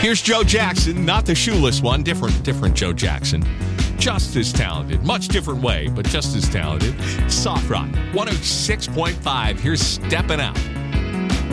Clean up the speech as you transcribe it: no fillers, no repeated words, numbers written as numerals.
Here's Joe Jackson, not the shoeless one, different Joe Jackson. Just as talented, much different way, but just as talented. Soft Rock 106.5. Here's Steppin' Out.